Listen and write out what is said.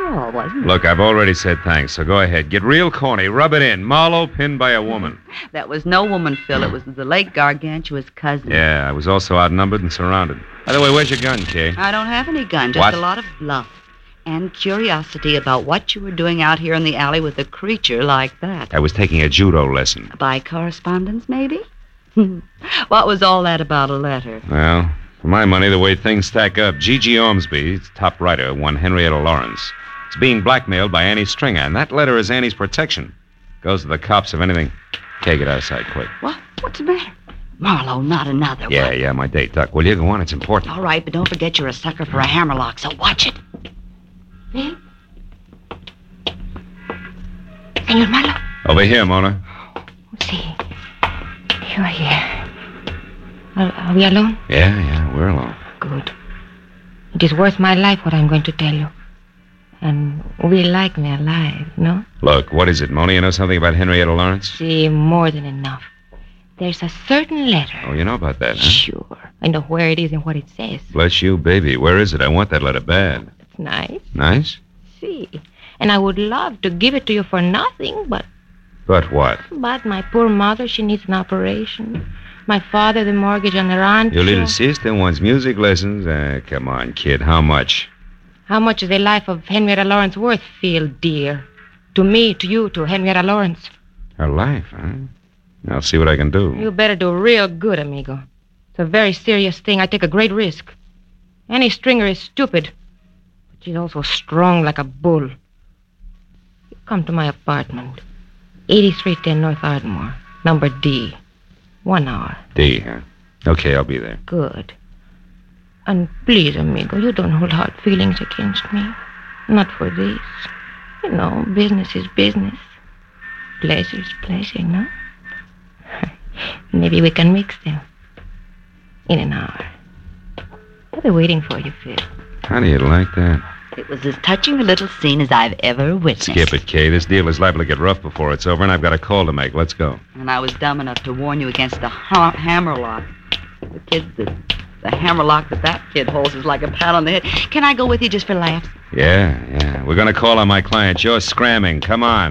all, wasn't it? Look, I've already said thanks, so go ahead. Get real corny. Rub it in. Marlowe pinned by a woman. That was no woman, Phil. It was the late Gargantua's cousin. Yeah, I was also outnumbered and surrounded. By the way, where's your gun, Kay? I don't have any gun, just What? a lot of bluff and curiosity about what you were doing out here in the alley with a creature like that. I was taking a judo lesson. By correspondence, maybe? What was all that about a letter? Well, for my money, the way things stack up, G.G. Ormsby, top writer, won Henrietta Lawrence. It's being blackmailed by Annie Stringer, and that letter is Annie's protection. Goes to the cops if anything. Kay, get outside quick. What? What's the matter? Marlowe, not another one. Yeah, my date, Duck. Will you go on? It's important. All right, but don't forget you're a sucker for a hammerlock, so watch it. Phil? Senor Marlowe? Over here, Mona. See, you're here. Are we alone? Yeah, we're alone. Good. It is worth my life what I'm going to tell you. And we like me alive, no? Look, what is it, Mona? You know something about Henrietta Lawrence? See, more than enough. There's a certain letter. Oh, you know about that, huh? Sure. I know where it is and what it says. Bless you, baby. Where is it? I want that letter bad. It's nice. Nice? See. And I would love to give it to you for nothing, but But what? my poor mother, she needs an operation. My father, the mortgage on the rancho. Your little sister wants music lessons. Come on, kid. How much? How much is the life of Henrietta Lawrence worth, Phil, dear? To me, to you, to Henrietta Lawrence. Her life, huh? I'll see what I can do. You better do real good, amigo. It's a very serious thing. I take a great risk. Annie Stringer is stupid, but she's also strong like a bull. You come to my apartment, 8310 North Ardmore, number D. 1 hour. D, huh? Okay, I'll be there. Good. And please, amigo, you don't hold hard feelings against me. Not for this. You know, business is business. Pleasure is pleasure, no? Maybe we can mix them. In an hour. I'll be waiting for you, Phil. How do you like that? It was as touching a little scene as I've ever witnessed. Skip it, Kay. This deal is liable to get rough before it's over, and I've got a call to make. Let's go. And I was dumb enough to warn you against the hammerlock. The hammerlock that kid holds is like a pat on the head. Can I go with you just for laughs? Yeah. We're going to call on my client. You're scramming. Come on.